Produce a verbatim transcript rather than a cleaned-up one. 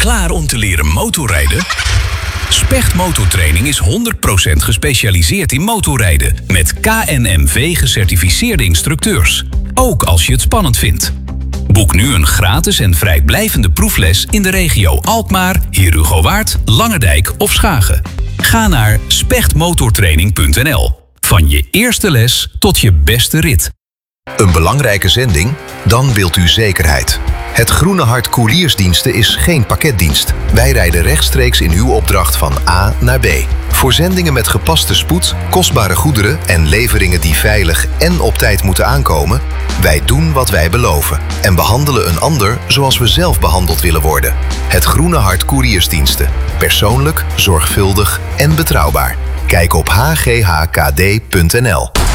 Klaar om te leren motorrijden? Specht Motortraining is honderd procent gespecialiseerd in motorrijden. Met K N M V gecertificeerde instructeurs. Ook als je het spannend vindt. Boek nu een gratis en vrijblijvende proefles in de regio Alkmaar, Herugowaard, Langendijk of Schagen. Ga naar specht motortraining punt n l. Van je eerste les tot je beste rit. Een belangrijke zending? Dan wilt u zekerheid. Het Groene Hart Koeriersdiensten is geen pakketdienst. Wij rijden rechtstreeks in uw opdracht van A naar B. Voor zendingen met gepaste spoed, kostbare goederen en leveringen die veilig en op tijd moeten aankomen, wij doen wat wij beloven en behandelen een ander zoals we zelf behandeld willen worden. Het Groene Hart Koeriersdiensten. Persoonlijk, zorgvuldig en betrouwbaar. Kijk op h g h k d punt n l.